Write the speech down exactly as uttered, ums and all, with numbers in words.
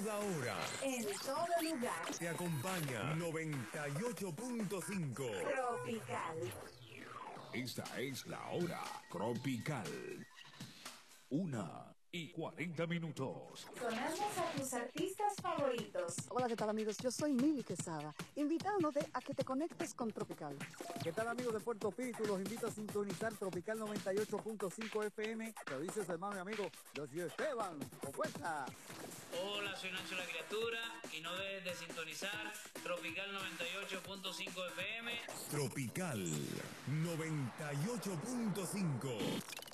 toda hora. En todo lugar. Te acompaña noventa y ocho punto cinco. Tropical. Esta es la hora tropical. Una y cuarenta minutos. Sonamos a tus artistas favoritos. Hola, ¿qué tal, amigos? Yo soy Mili Quesada, invitándote a que te conectes con Tropical. ¿Qué tal, amigos de Puerto Píritu? Los invito a sintonizar Tropical noventa y ocho punto cinco F M. Lo dice su hermano y amigo, yo soy Esteban Opuesta. Hola, soy Nacho La Criatura y no dejes de sintonizar Tropical noventa y ocho punto cinco F M. Tropical noventa y ocho punto cinco.